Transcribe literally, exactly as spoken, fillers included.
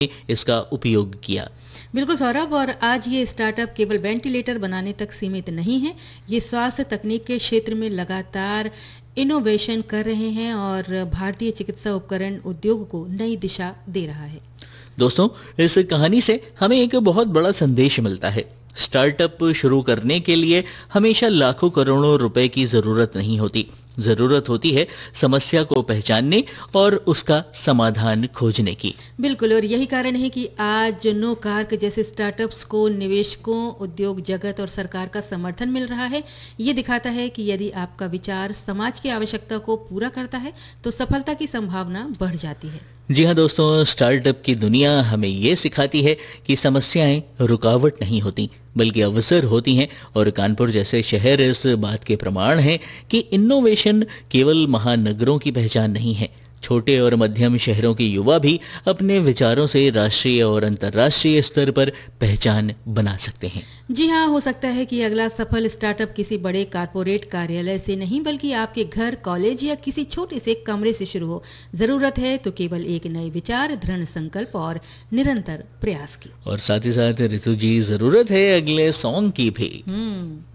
इसका उपयोग किया। बिल्कुल सौरभ, और आज ये स्टार्टअप केवल वेंटिलेटर बनाने तक सीमित नहीं है। ये स्वास्थ्य तकनीक के क्षेत्र में लगातार इनोवेशन कर रहे हैं और भारतीय चिकित्सा उपकरण उद्योग को नई दिशा दे रहा है। दोस्तों, इस कहानी से हमें एक बहुत बड़ा संदेश मिलता है। स्टार्टअप शुरू करने के लिए हमेशा लाखों करोड़ों रुपए की जरूरत नहीं होती। जरूरत होती है समस्या को पहचानने और उसका समाधान खोजने की। बिल्कुल, और यही कारण है कि आज नो कार्क जैसे स्टार्टअप्स को निवेशकों, उद्योग जगत और सरकार का समर्थन मिल रहा है। ये दिखाता है कि यदि आपका विचार समाज की आवश्यकता को पूरा करता है तो सफलता की संभावना बढ़ जाती है। जी हाँ दोस्तों, स्टार्टअप की दुनिया हमें ये सिखाती है कि समस्याएं रुकावट नहीं होती बल्कि अवसर होती हैं, और कानपुर जैसे शहर इस बात के प्रमाण हैं कि इनोवेशन केवल महानगरों की पहचान नहीं है। छोटे और मध्यम शहरों के युवा भी अपने विचारों से राष्ट्रीय और अंतर्राष्ट्रीय स्तर पर पहचान बना सकते हैं। जी हाँ, हो सकता है कि अगला सफल स्टार्टअप किसी बड़े कारपोरेट कार्यालय से नहीं बल्कि आपके घर, कॉलेज या किसी छोटे से कमरे से शुरू हो। जरूरत है तो केवल एक नए विचार, दृढ़ संकल्प और निरंतर प्रयास की। और साथ ही साथ ऋतु जी, जरूरत है अगले सॉन्ग की भी। हम्म